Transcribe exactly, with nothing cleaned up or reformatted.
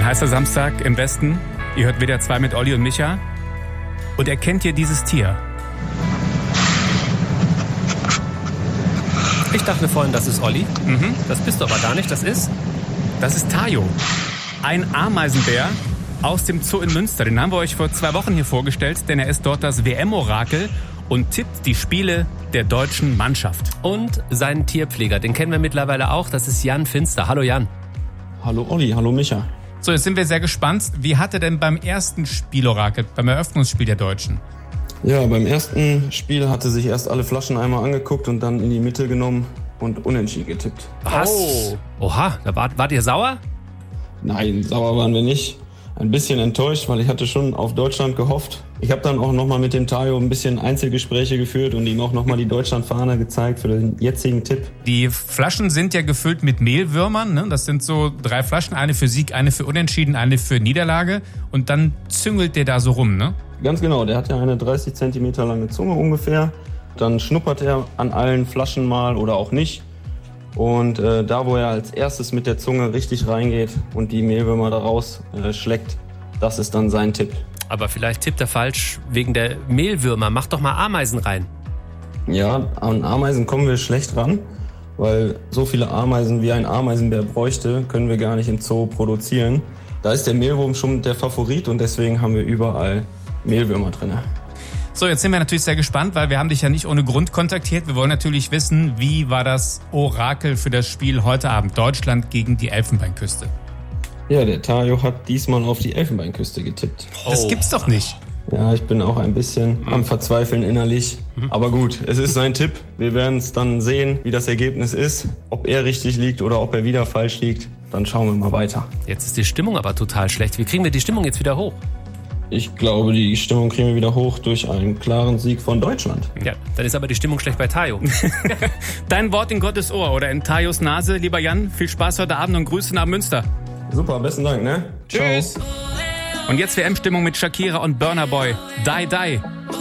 heißer Samstag im Westen. Ihr hört W D R zwei mit Olli und Micha. Und erkennt ihr dieses Tier? Ich dachte vorhin, das ist Olli. Mhm. Das bist du aber gar nicht. Das ist? Das ist Tayo. Ein Ameisenbär aus dem Zoo in Münster. Den haben wir euch vor zwei Wochen hier vorgestellt, denn er ist dort das W M-Orakel und tippt die Spiele der deutschen Mannschaft. Und seinen Tierpfleger, den kennen wir mittlerweile auch. Das ist Jan Finster. Hallo Jan. Hallo Olli, hallo Micha. So, jetzt sind wir sehr gespannt. Wie hat er denn beim ersten Spielorakel, beim Eröffnungsspiel der Deutschen? Ja, beim ersten Spiel hatte sich erst alle Flaschen einmal angeguckt und dann in die Mitte genommen und unentschieden getippt. Was? Oh. Oha, da wart, wart ihr sauer? Nein, sauer waren wir nicht. Ein bisschen enttäuscht, weil ich hatte schon auf Deutschland gehofft. Ich habe dann auch nochmal mit dem Tayo ein bisschen Einzelgespräche geführt und ihm auch nochmal die Deutschlandfahne gezeigt für den jetzigen Tipp. Die Flaschen sind ja gefüllt mit Mehlwürmern. Ne? Das sind so drei Flaschen, eine für Sieg, eine für Unentschieden, eine für Niederlage. Und dann züngelt der da so rum, ne? Ganz genau, der hat ja eine dreißig Zentimeter lange Zunge ungefähr. Dann schnuppert er an allen Flaschen mal oder auch nicht. Und äh, da, wo er als erstes mit der Zunge richtig reingeht und die Mehlwürmer da raus äh, schleckt, das ist dann sein Tipp. Aber vielleicht tippt er falsch wegen der Mehlwürmer. Mach doch mal Ameisen rein. Ja, an Ameisen kommen wir schlecht ran, weil so viele Ameisen wie ein Ameisenbär bräuchte, können wir gar nicht im Zoo produzieren. Da ist der Mehlwurm schon der Favorit und deswegen haben wir überall Mehlwürmer drin. So, jetzt sind wir natürlich sehr gespannt, weil wir haben dich ja nicht ohne Grund kontaktiert. Wir wollen natürlich wissen, wie war das Orakel für das Spiel heute Abend Deutschland gegen die Elfenbeinküste? Ja, der Tayo hat diesmal auf die Elfenbeinküste getippt. Das gibt's doch nicht. Ja, ich bin auch ein bisschen am Verzweifeln innerlich. Aber gut, es ist sein Tipp. Wir werden es dann sehen, wie das Ergebnis ist. Ob er richtig liegt oder ob er wieder falsch liegt. Dann schauen wir mal weiter. Jetzt ist die Stimmung aber total schlecht. Wie kriegen wir die Stimmung jetzt wieder hoch? Ich glaube, die Stimmung kriegen wir wieder hoch durch einen klaren Sieg von Deutschland. Ja, dann ist aber die Stimmung schlecht bei Tayo. Dein Wort in Gottes Ohr oder in Tayos Nase. Lieber Jan, viel Spaß heute Abend und Grüße nach Münster. Super, besten Dank, ne? Tschüss. Ciao. Und jetzt W M-Stimmung mit Shakira und Burna Boy. Die, die.